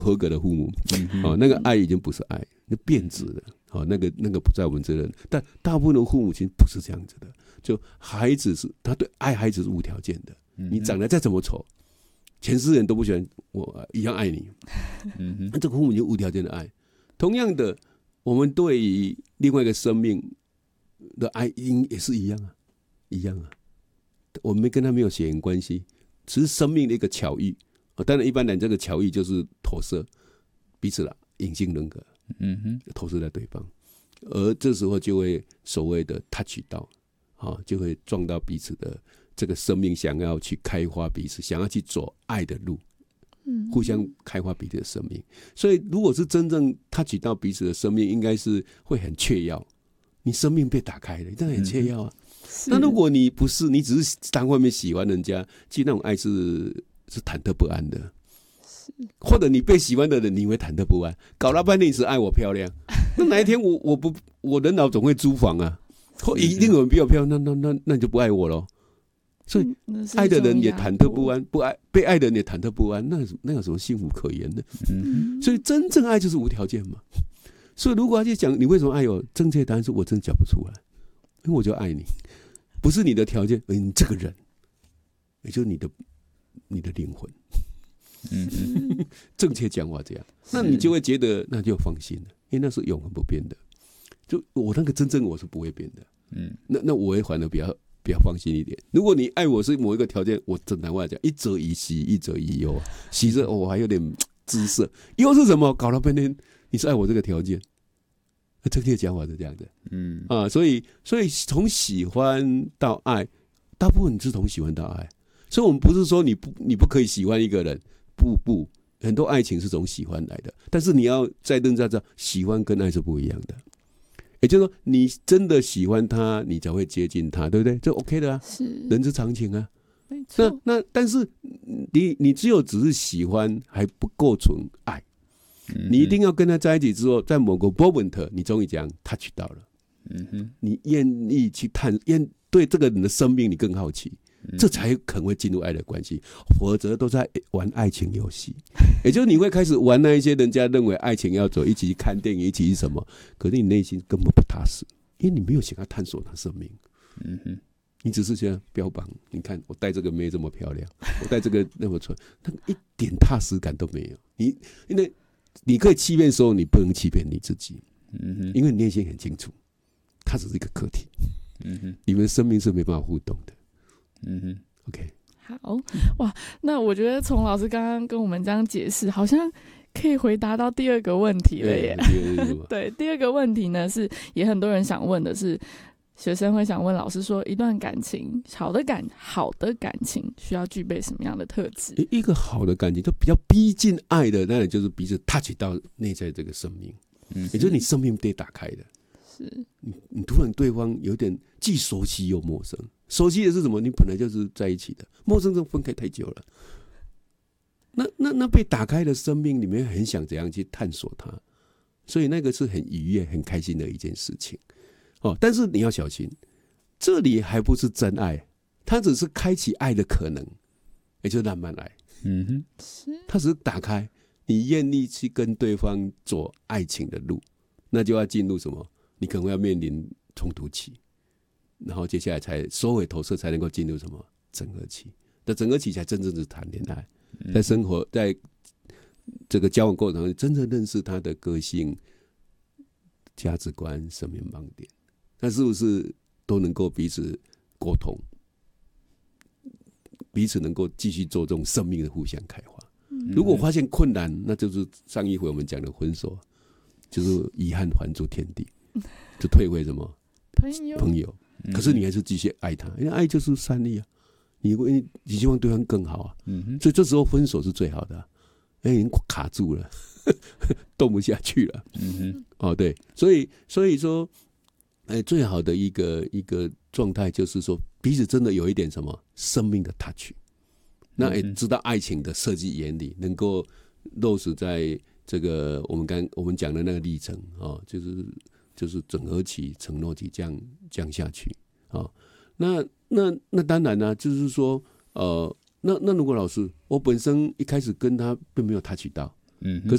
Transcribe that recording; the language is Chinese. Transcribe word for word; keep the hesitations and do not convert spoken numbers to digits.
合格的父母，哦，那个爱已经不是爱，那变质了，哦，那个那个不在我们这人。但大部分的父母亲不是这样子的，就孩子是他对爱孩子是无条件的，你长得再怎么丑，全世界人都不喜欢我一样爱你，那这个父母就无条件的爱。同样的，我们对于另外一个生命的爱也是一样啊，一样啊。我们跟他没有血缘关系，只是生命的一个巧遇。当然，一般人这个巧遇就是投射彼此的隐性人格，嗯哼，投射在对方，而这时候就会所谓的 touch 到，啊，就会撞到彼此的这个生命，想要去开花彼此，想要去走爱的路，嗯，互相开花彼此的生命。所以，如果是真正 touch 到彼此的生命，应该是会很雀跃，你生命被打开了，当然很雀跃啊。那、嗯、如果你不是，你只是单方面喜欢人家，其实那种爱是是忐忑不安的。或者你被喜欢的人，你会忐忑不安，搞了半天你是爱我漂亮，那哪一天我我不我人老总会租房啊，或一定有人比我漂亮，那那那那你就不爱我咯。所以爱的人也忐忑不安，不爱被爱的人也忐忑不安，那那有什么幸福可言呢？嗯、所以真正爱就是无条件嘛。所以如果要去讲你为什么爱我，正确答案是我真的讲不出来，因为我就爱你，不是你的条件，而你这个人，也就是你的你的灵魂。嗯嗯，正确讲话这样，那你就会觉得那就放心了，因为那是永恒不变的。就我那个真正我是不会变的，嗯，那那我会反而比较比较放心一点。如果你爱我是某一个条件，我正常话讲，一则以喜，一则以忧，喜着、哦、我还有点姿色，忧是什么？搞了半天你是爱我这个条件，正确讲法是这样的，嗯啊，所以所以从喜欢到爱，大部分是从喜欢到爱，所以我们不是说你不你不可以喜欢一个人。不不，很多爱情是从喜欢来的，但是你要再认真知道，喜欢跟爱是不一样的。也就是说，你真的喜欢他，你才会接近他，对不对？这 OK 的啊，是人之常情啊。没错。那那但是你你只有只是喜欢还不构成爱，嗯、你一定要跟他在一起之后，在某个 moment 你终于这样 touch 到了，嗯哼，你愿意去探，愿对这个人的生命你更好奇。这才可能会进入爱的关系，否则都在玩爱情游戏。也就是你会开始玩那一些人家认为爱情要走，一起去看电影，一起去什么，可是你内心根本不踏实，因为你没有想要探索他生命。嗯哼，你只是想标榜，你看我带这个妹这么漂亮，我带这个那么穿，但一点踏实感都没有。你因为你可以欺骗的时候，你不能欺骗你自己。嗯哼，因为你内心很清楚，它只是一个课题。嗯哼，你们生命是没办法互动的。嗯哼 ，OK， 好哇，那我觉得从老师刚刚跟我们这样解释，好像可以回答到第二个问题了耶。对，第二个问题呢是也很多人想问的是，学生会想问老师说，一段感情好的感好的感情需要具备什么样的特质？ 一个好的感情就比较逼近爱的，那就是彼此 touch 到内在这个生命，嗯，也就是你生命被打开的。是你你突然对方有点既熟悉又陌生。熟悉的是什么？你本来就是在一起的，陌生中分开太久了。那那那被打开的生命里面，很想怎样去探索它，所以那个是很愉悦、很开心的一件事情。哦，但是你要小心，这里还不是真爱，它只是开启爱的可能，也就是浪漫爱。嗯哼，它只是打开，你愿意去跟对方走爱情的路，那就要进入什么？你可能要面临冲突期。然后接下来才收回投射，才能够进入什么整合期？那整合期才真正是谈恋爱，在生活，在这个交往过程中，真正认识他的个性、价值观、生命盲点，那是不是都能够彼此沟通，彼此能够继续做这种生命的互相开花？如果发现困难，那就是上一回我们讲的分手，就是遗憾还诸天地，就退回什么朋友。朋友可是你还是继续爱他，因为爱就是善意啊，你你希望对方更好啊，嗯、所以这时候分手是最好的、啊，哎，已经卡住了，动不下去了，嗯哼，哦对，所以所以说，哎，最好的一个一个状态就是说，彼此真的有一点什么生命的 touch， 那也知道爱情的设计原理，能够落实在这个我们刚我们讲的那个历程啊、哦，就是。就是整合期、承诺期这样这样下去啊、哦，那那那当然呢、啊，就是说，呃，那那如果老师，我本身一开始跟他并没有touch到，嗯，可